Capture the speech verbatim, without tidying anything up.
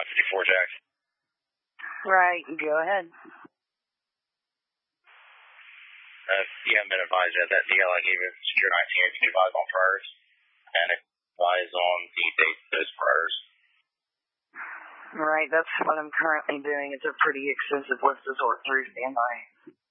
fifty-four Jack. Right, go ahead. Uh, you haven't been advised yet that deal I gave you, Secure nineteen, you can advise on priors, and advise on the date of those priors. Right, that's what I'm currently doing. It's a pretty extensive list to sort through, stand by.